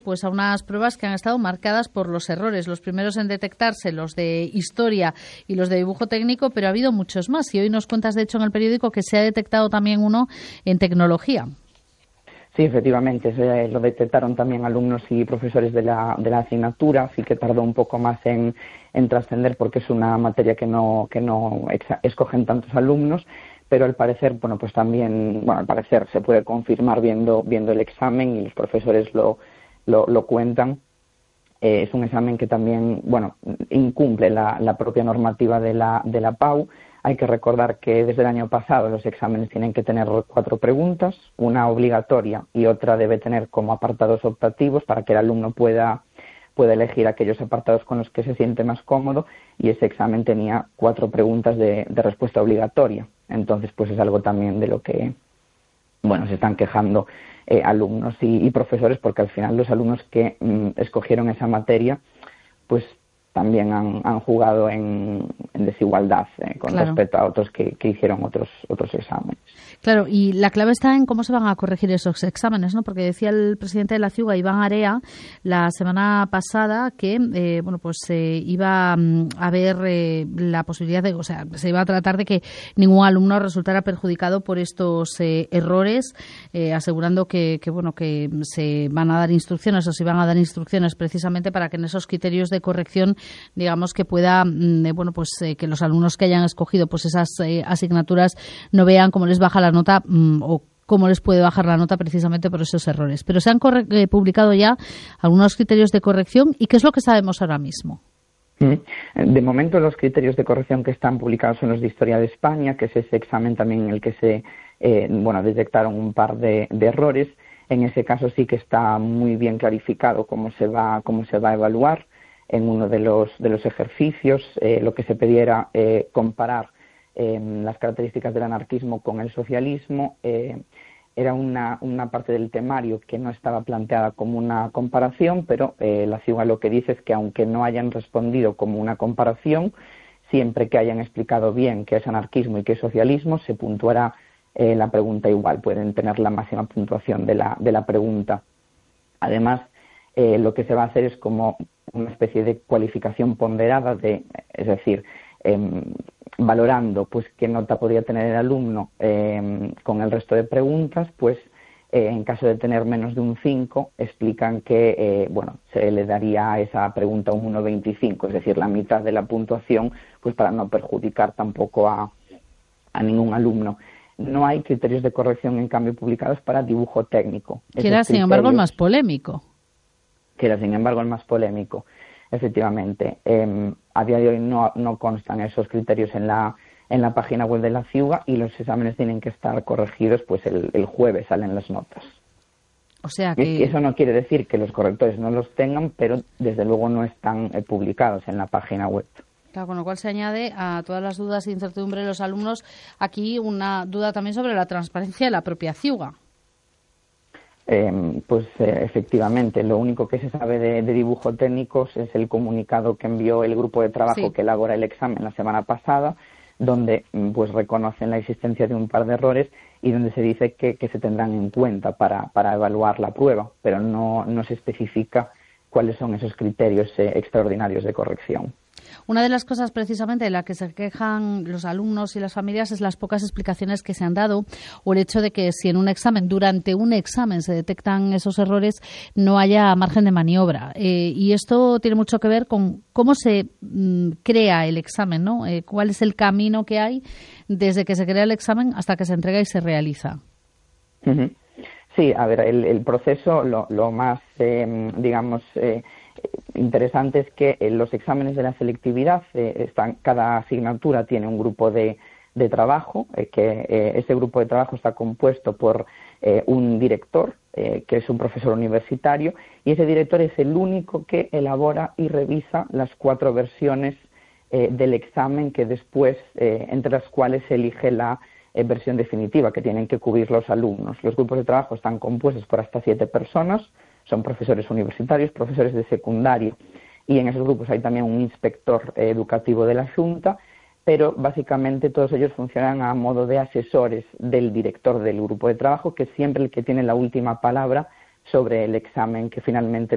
pues a unas pruebas que han estado marcadas por los errores. Los primeros en detectarse, los de historia y los de dibujo técnico, pero ha habido muchos más. Y hoy nos cuentas, de hecho, en el periódico que se ha detectado también uno en tecnología. Sí, efectivamente, lo detectaron también alumnos y profesores de la asignatura, así que tardó un poco más en trascender porque es una materia que no escogen tantos alumnos, pero al parecer, pues también, al parecer se puede confirmar viendo el examen y los profesores lo cuentan. Es un examen que también, incumple la propia normativa de la PAU. Hay que recordar que desde el año pasado los exámenes tienen que tener 4 preguntas, una obligatoria y otra debe tener como apartados optativos para que el alumno pueda elegir aquellos apartados con los que se siente más cómodo, y ese examen tenía 4 preguntas de respuesta obligatoria. Entonces, pues es algo también de lo que se están quejando alumnos y profesores, porque al final los alumnos que escogieron esa materia pues también han jugado en desigualdad con respecto a otros que hicieron otros exámenes. Claro, y la clave está en cómo se van a corregir esos exámenes, ¿no? Porque decía el presidente de la CIUGA, Iván Area, la semana pasada que iba a haber la posibilidad de, se iba a tratar de que ningún alumno resultara perjudicado por estos errores, asegurando que se van a dar instrucciones, o se van a dar instrucciones precisamente para que en esos criterios de corrección, digamos, que pueda, que los alumnos que hayan escogido pues esas asignaturas no vean cómo les baja la nota o cómo les puede bajar la nota precisamente por esos errores. Pero se han publicado ya algunos criterios de corrección. ¿Y qué es lo que sabemos ahora mismo? De momento los criterios de corrección que están publicados son los de Historia de España, que es ese examen también en el que se detectaron un par de errores. En ese caso sí que está muy bien clarificado cómo se va a evaluar. En uno de los ejercicios lo que se pedía era comparar las características del anarquismo con el socialismo. Era una parte del temario que no estaba planteada como una comparación, pero la CIUGA lo que dice es que aunque no hayan respondido como una comparación, siempre que hayan explicado bien qué es anarquismo y qué es socialismo, se puntuará la pregunta igual. Pueden tener la máxima puntuación de la pregunta. Además, lo que se va a hacer es como una especie de cualificación ponderada, es decir, valorando pues qué nota podría tener el alumno con el resto de preguntas, pues en caso de tener menos de un 5, explican que se le daría a esa pregunta un 1,25, es decir, la mitad de la puntuación, pues para no perjudicar tampoco a ningún alumno. No hay criterios de corrección, en cambio, publicados para dibujo técnico. Que era, sin embargo, el más polémico. Efectivamente. A día de hoy no constan esos criterios en la página web de la CIUGA, y los exámenes tienen que estar corregidos, pues el jueves salen las notas. O sea que... Eso no quiere decir que los correctores no los tengan, pero desde luego no están publicados en la página web. Claro, con lo cual se añade a todas las dudas e incertidumbre de los alumnos aquí una duda también sobre la transparencia de la propia CIUGA. Efectivamente, lo único que se sabe de dibujo técnicos es el comunicado que envió el grupo de trabajo que elabora el examen la semana pasada, donde pues reconocen la existencia de un par de errores y donde se dice que se tendrán en cuenta para evaluar la prueba, pero no se especifica cuáles son esos criterios extraordinarios de corrección. Una de las cosas precisamente de las que se quejan los alumnos y las familias es las pocas explicaciones que se han dado, o el hecho de que si en un examen, durante un examen, se detectan esos errores, no haya margen de maniobra. Y esto tiene mucho que ver con cómo se crea el examen, ¿no? ¿Cuál es el camino que hay desde que se crea el examen hasta que se entrega y se realiza? Uh-huh. Sí, a ver, el proceso, lo más, interesante es que los exámenes de la selectividad, cada asignatura tiene un grupo de trabajo, ese grupo de trabajo está compuesto por un director, que es un profesor universitario, y ese director es el único que elabora y revisa las 4 versiones del examen, que después, entre las cuales se elige la versión definitiva que tienen que cubrir los alumnos. Los grupos de trabajo están compuestos por hasta 7 personas, son profesores universitarios, profesores de secundario, y en esos grupos hay también un inspector educativo de la Junta, pero básicamente todos ellos funcionan a modo de asesores del director del grupo de trabajo, que es siempre el que tiene la última palabra sobre el examen que finalmente